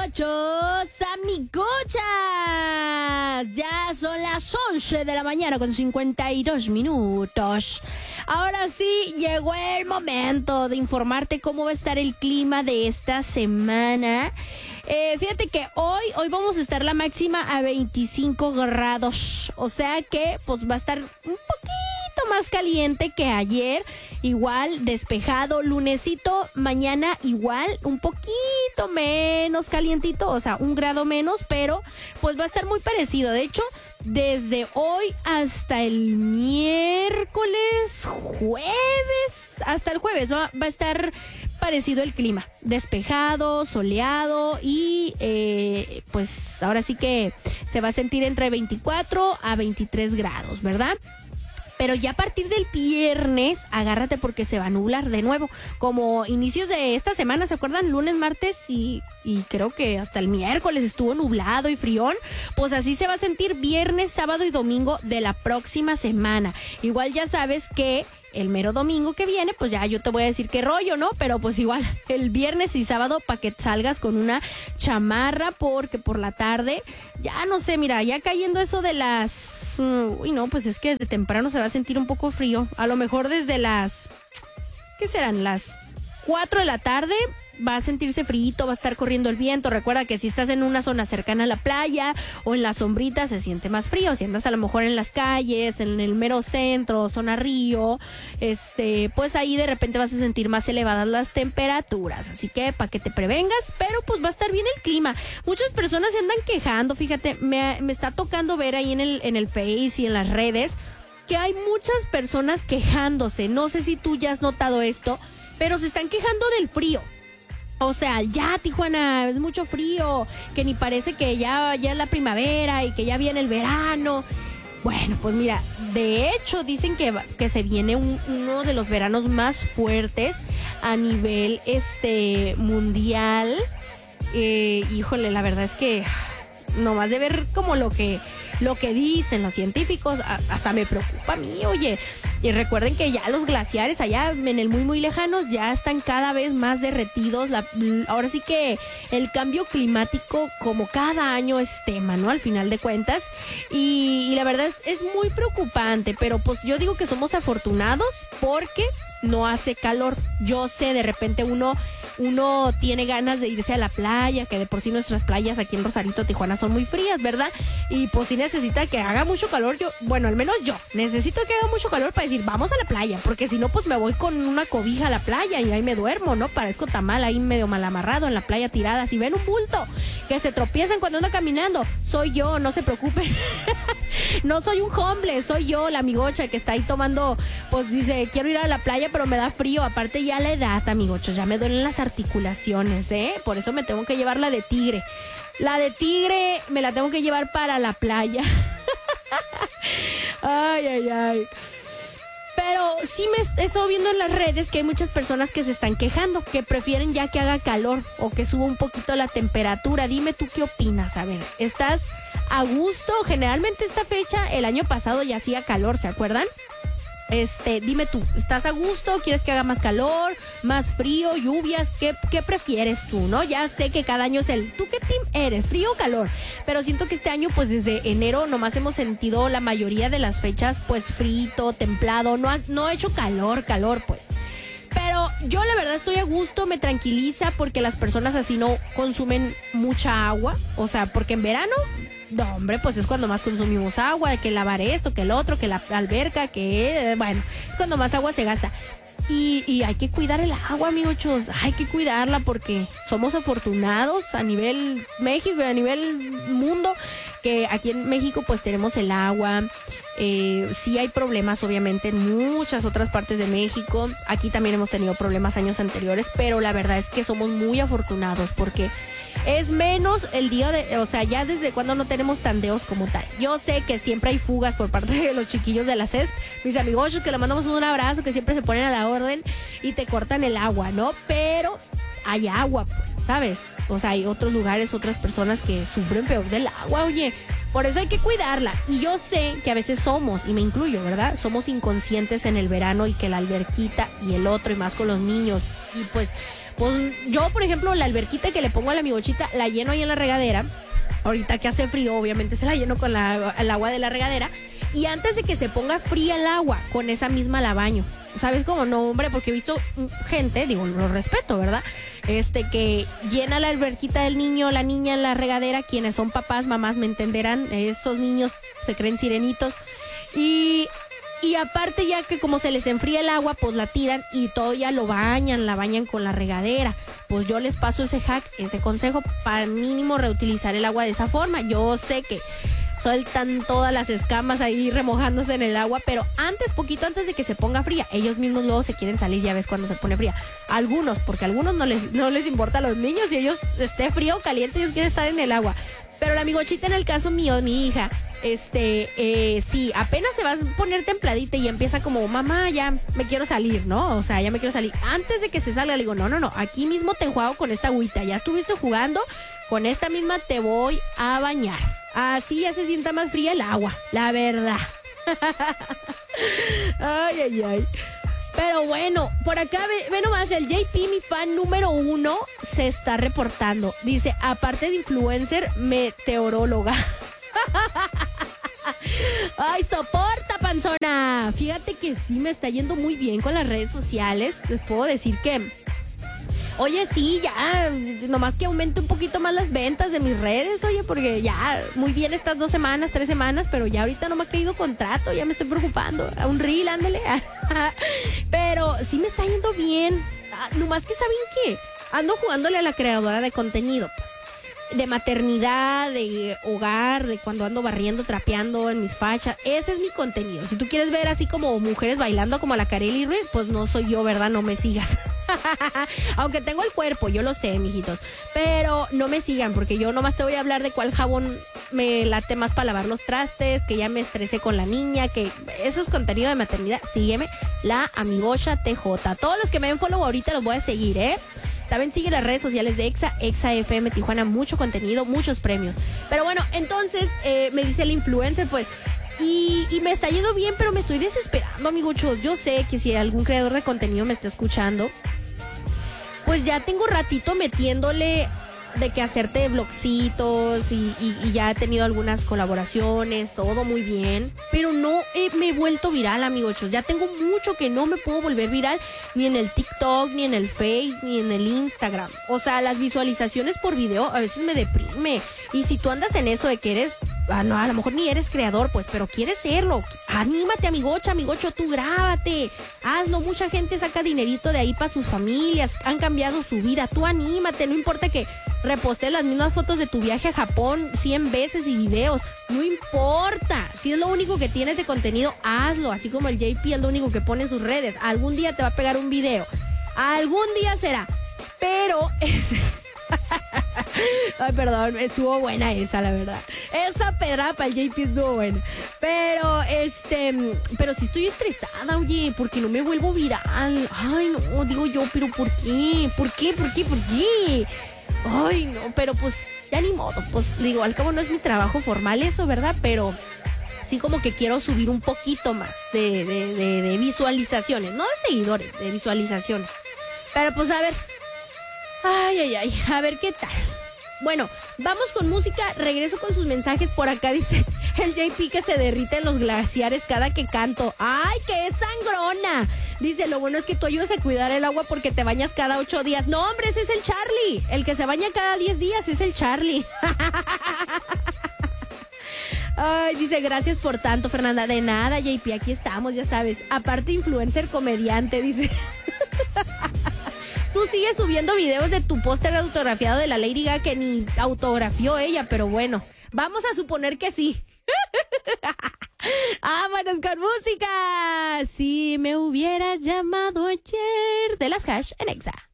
Amigochos, amigochas, ya son las 11 de la mañana con 52 minutos. Ahora sí, llegó el momento de informarte cómo va a estar el clima de esta semana. Fíjate que hoy vamos a estar la máxima a 25 grados, o sea que pues va a estar un poquito más caliente que ayer, igual despejado, lunesito, mañana igual, un poquito menos calientito, o sea, 1 grado menos, pero pues va a estar muy parecido. De hecho, desde hoy hasta el miércoles, hasta el jueves va a estar parecido el clima, despejado, soleado y pues ahora sí que se va a sentir entre 24 a 23 grados, ¿verdad? Pero ya a partir del viernes, agárrate porque se va a nublar de nuevo. Como inicios de esta semana, ¿se acuerdan? Lunes, martes y creo que hasta el miércoles estuvo nublado y frión. Pues así se va a sentir viernes, sábado y domingo de la próxima semana. Igual ya sabes que el mero domingo que viene, pues ya yo te voy a decir qué rollo, ¿no? Pero pues igual, el viernes y sábado para que salgas con una chamarra, porque por la tarde, ya no sé, mira, ya cayendo eso de las... Uy, no, pues es que desde temprano se va a sentir un poco frío. A lo mejor desde las... ¿Qué serán? Las 4 de la tarde va a sentirse frío, va a estar corriendo el viento. Recuerda que si estás en una zona cercana a la playa o en la sombrita se siente más frío. Si andas a lo mejor en las calles, en el mero centro, zona río, pues ahí de repente vas a sentir más elevadas las temperaturas. Así que para que te prevengas, pero pues va a estar bien el clima. Muchas personas se andan quejando, fíjate, me está tocando ver ahí en el Face y en las redes que hay muchas personas quejándose. No sé si tú ya has notado esto, pero se están quejando del frío. O sea, ya Tijuana, es mucho frío, que ni parece que ya es la primavera y que ya viene el verano. Bueno, pues mira, de hecho dicen que se viene uno de los veranos más fuertes a nivel mundial. Híjole, la verdad es que nomás de ver como lo que dicen los científicos, hasta me preocupa a mí, oye. Y recuerden que ya los glaciares allá en el muy muy lejanos ya están cada vez más derretidos. Ahora sí que el cambio climático como cada año es tema, ¿no? Al final de cuentas. Y la verdad es muy preocupante, pero pues yo digo que somos afortunados porque no hace calor. Yo sé, de repente uno tiene ganas de irse a la playa, que de por sí nuestras playas aquí en Rosarito, Tijuana son muy frías, ¿verdad? Y pues sí necesita que haga mucho calor. Al menos yo necesito que haga mucho calor para decir, vamos a la playa, porque si no, pues me voy con una cobija a la playa y ahí me duermo, ¿no? Parezco tamal ahí medio mal amarrado en la playa tirada. Si ven un bulto que se tropiezan cuando ando caminando, soy yo, no se preocupen. No soy un homeless, soy yo, la amigocha que está ahí tomando, pues dice, quiero ir a la playa, pero me da frío. Aparte ya la edad, amigochos, ya me duelen las articulaciones, por eso me tengo que llevar la de tigre. La de tigre me la tengo que llevar para la playa. Ay. Pero sí me he estado viendo en las redes que hay muchas personas que se están quejando, que prefieren ya que haga calor o que suba un poquito la temperatura. Dime tú qué opinas, a ver, ¿estás a gusto? Generalmente esta fecha, el año pasado ya hacía calor, ¿se acuerdan? Dime tú, ¿estás a gusto? ¿Quieres que haga más calor, más frío, lluvias? ¿Qué prefieres tú, no? Ya sé que cada año es ¿tú qué team eres? ¿Frío o calor? Pero siento que este año, pues desde enero nomás hemos sentido la mayoría de las fechas, pues frito, templado, no ha hecho calor, pues. Pero yo la verdad estoy a gusto, me tranquiliza porque las personas así no consumen mucha agua. O sea, porque en verano, no, hombre, pues es cuando más consumimos agua, de que lavar esto, que el otro, que la alberca, bueno, es cuando más agua se gasta. Y hay que cuidar el agua, amigos, hay que cuidarla porque somos afortunados a nivel México y a nivel mundo, que aquí en México pues tenemos el agua. Sí hay problemas obviamente en muchas otras partes de México. Aquí también hemos tenido problemas años anteriores, pero la verdad es que somos muy afortunados porque es menos el día o sea, ya desde cuando no tenemos tandeos como tal. Yo sé que siempre hay fugas por parte de los chiquillos de la CESP, mis amigos que le mandamos un abrazo, que siempre se ponen a la orden y te cortan el agua, ¿no? Pero hay agua, pues, ¿sabes? O sea, hay otros lugares, otras personas que sufren peor del agua, oye. Por eso hay que cuidarla. Y yo sé que a veces somos, y me incluyo, ¿verdad? Somos inconscientes en el verano y que la alberquita y el otro, y más con los niños. Y pues Pues yo, por ejemplo, la alberquita que le pongo a la migochita, la lleno ahí en la regadera. Ahorita que hace frío, obviamente se la lleno con el agua de la regadera. Y antes de que se ponga fría el agua, con esa misma la baño. ¿Sabes cómo? No, hombre, porque he visto gente, digo, lo respeto, ¿verdad? Que llena la alberquita del niño, la niña en la regadera. Quienes son papás, mamás me entenderán. Esos niños se creen sirenitos. Y aparte, ya que como se les enfría el agua, pues la tiran y todo ya la bañan con la regadera. Pues yo les paso ese hack, ese consejo para mínimo reutilizar el agua de esa forma. Yo sé que sueltan todas las escamas ahí remojándose en el agua, pero poquito antes de que se ponga fría, ellos mismos luego se quieren salir, ya ves cuando se pone fría. Algunos, porque a algunos no les importa a los niños, si ellos esté frío o caliente, ellos quieren estar en el agua. Pero la migochita, en el caso mío, mi hija, sí, apenas se va a poner templadita y empieza como, mamá, ya me quiero salir, ¿no? O sea, ya me quiero salir. Antes de que se salga, le digo, no, aquí mismo te enjuago con esta agüita, ya estuviste jugando, con esta misma te voy a bañar. Así ya se sienta más fría el agua, la verdad. Ay. Pero bueno, por acá ve nomás, el JP, mi fan número 1, se está reportando. Dice, aparte de influencer, meteoróloga. Ay, soporta, panzona. Fíjate que sí me está yendo muy bien con las redes sociales. Les puedo decir que, oye, sí, ya, nomás que aumente un poquito más las ventas de mis redes, oye, porque ya, muy bien estas 2 semanas, 3 semanas, pero ya ahorita no me ha caído contrato, ya me estoy preocupando. A un reel, ándale. Pero sí me está yendo bien. Nomás que, ¿saben qué? Ando jugándole a la creadora de contenido, pues. De maternidad, de hogar, de cuando ando barriendo, trapeando en mis fachas. Ese es mi contenido. Si tú quieres ver así como mujeres bailando como la Kareli Ruiz, pues no soy yo, ¿verdad? No me sigas. Aunque tengo el cuerpo, yo lo sé, mijitos. Pero no me sigan, porque yo nomás te voy a hablar de cuál jabón me late más para lavar los trastes, que ya me estresé con la niña, que eso es contenido de maternidad. Sígueme, la Amigocha TJ. Todos los que me den follow ahorita los voy a seguir, ¿eh? También sigue las redes sociales de Exa FM Tijuana, mucho contenido, muchos premios. Pero bueno, entonces me dice el influencer, pues, y me está yendo bien, pero me estoy desesperando, amiguchos. Yo sé que si algún creador de contenido me está escuchando, pues ya tengo ratito metiéndole de que hacerte vlogcitos y ya he tenido algunas colaboraciones, todo muy bien, pero no me he vuelto viral, amigos. Ya tengo mucho que no me puedo volver viral, ni en el TikTok, ni en el Face, ni en el Instagram. O sea, las visualizaciones por video a veces me deprime. Y si tú andas en eso de que eres, no, a lo mejor ni eres creador, pues, pero quieres serlo, anímate, amigocho, tú grábate, hazlo. Mucha gente saca dinerito de ahí para sus familias, han cambiado su vida. Tú anímate, no importa que reposte las mismas fotos de tu viaje a Japón 100 veces y videos, no importa. Si es lo único que tienes de contenido, hazlo. Así como el JP es lo único que pone en sus redes. Algún día te va a pegar un video, algún día será, pero ay, perdón, estuvo buena esa, la verdad. Esa pedrada para el JP estuvo buena. Pero sí estoy estresada, oye, porque no me vuelvo viral. Ay, no, digo yo, pero ¿por qué? ¿Por qué? Ay, no, pero pues ya ni modo. Pues digo, al cabo no es mi trabajo formal eso, ¿verdad? Pero sí como que quiero subir un poquito más de visualizaciones. No de seguidores, de visualizaciones. Pero pues a ver. Ay, a ver qué tal. Bueno, vamos con música, regreso con sus mensajes. Por acá dice el JP que se derrite en los glaciares cada que canto. ¡Ay, qué sangrona! Dice, lo bueno es que tú ayudas a cuidar el agua porque te bañas cada 8 días. No, hombre, ese es el Charlie. El que se baña cada 10 días es el Charlie. Ay, dice, gracias por tanto, Fernanda. De nada, JP, aquí estamos, ya sabes. Aparte, influencer comediante, dice. Tú sigues subiendo videos de tu póster autografiado de la Lady Gaga que ni autografió ella, pero bueno, vamos a suponer que sí. ¡Vámonos con música! Si me hubieras llamado ayer, de las Hash en Exa.